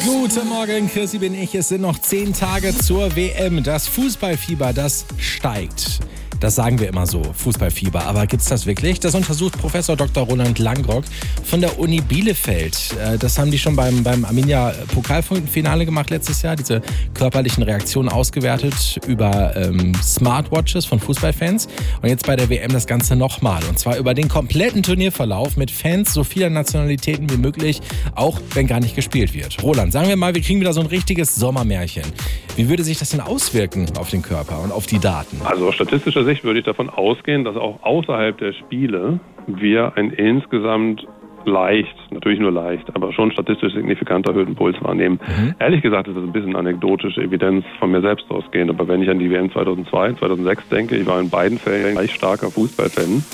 Guten Morgen, Chrissy bin ich. Es sind noch 10 Tage zur WM. Das Fußballfieber, das steigt. Das sagen wir immer so, Fußballfieber. Aber gibt's das wirklich? Das untersucht Professor Dr. Roland Langrock von der Uni Bielefeld. Das haben die schon beim Arminia-Pokalfinale gemacht letztes Jahr. Diese körperlichen Reaktionen ausgewertet über Smartwatches von Fußballfans. Und jetzt bei der WM das Ganze nochmal. Und zwar über den kompletten Turnierverlauf mit Fans so vieler Nationalitäten wie möglich, auch wenn gar nicht gespielt wird. Roland, sagen wir mal, wir kriegen wieder so ein richtiges Sommermärchen. Wie würde sich das denn auswirken auf den Körper und auf die Daten? Also aus statistischer Sicht würde ich davon ausgehen, dass auch außerhalb der Spiele wir einen insgesamt leicht, natürlich nur leicht, aber schon statistisch signifikant erhöhten Puls wahrnehmen. Ehrlich gesagt ist das ein bisschen anekdotische Evidenz von mir selbst ausgehend, aber wenn ich an die WM 2002, 2006 denke, ich war in beiden Fällen gleich starker Fußballfan.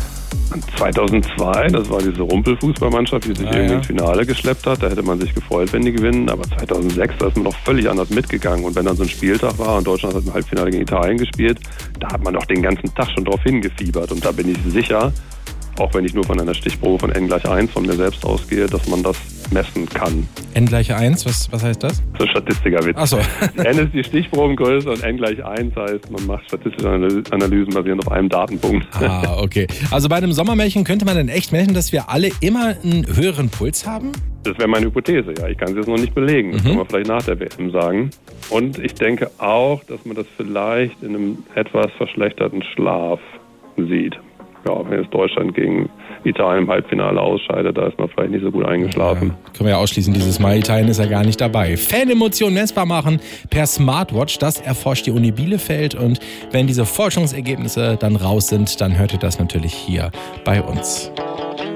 2002, das war diese Rumpelfußballmannschaft, die sich irgendwie ins Finale geschleppt hat. Da hätte man sich gefreut, wenn die gewinnen. Aber 2006, da ist man noch völlig anders mitgegangen. Und wenn dann so ein Spieltag war und Deutschland hat im Halbfinale gegen Italien gespielt, da hat man doch den ganzen Tag schon drauf hingefiebert. Und da bin ich sicher, auch wenn ich nur von einer Stichprobe von n=1 von mir selbst ausgehe, dass man das messen kann. n=1, was heißt das? Das ist ein Statistikerwitz. Ach so. N ist die Stichprobengröße und n=1 heißt, man macht statistische Analysen basierend auf einem Datenpunkt. Ah, okay. Also bei einem Sommermärchen könnte man dann echt messen, dass wir alle immer einen höheren Puls haben? Das wäre meine Hypothese, ja. Ich kann sie jetzt noch nicht belegen. Das kann man vielleicht nach der WM sagen. Und ich denke auch, dass man das vielleicht in einem etwas verschlechterten Schlaf sieht. Ja, wenn jetzt Deutschland gegen Italien im Halbfinale ausscheidet, da ist man vielleicht nicht so gut eingeschlafen. Ja, können wir ja ausschließen, dieses Mal Italien ist ja gar nicht dabei. Fanemotionen messbar machen per Smartwatch, das erforscht die Uni Bielefeld. Und wenn diese Forschungsergebnisse dann raus sind, dann hört ihr das natürlich hier bei uns.